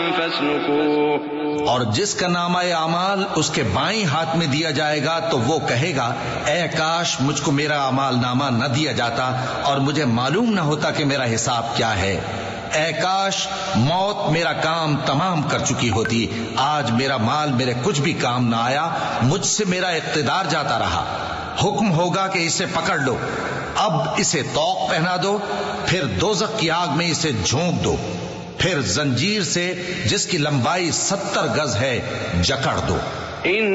और जिसका नामा अमाल उसके बाईं हाथ में दिया जाएगा तो वो कहेगा, ऐ काश मुझको मेरा अमाल नामा न दिया जाता और मुझे मालूम न होता कि मेरा हिसाब क्या है। ऐ काश मौत मेरा काम तमाम कर चुकी होती, आज मेरा माल मेरे कुछ भी काम न आया, मुझसे मेरा इख्तिदार जाता रहा। हुक्म होगा कि इसे पकड़ लो, अब इसे तौक पहना दो, फिर दोज़ख की आग में इसे झोंक दो, फिर जंजीर से जिसकी लंबाई 70 गज है जकड़ दो।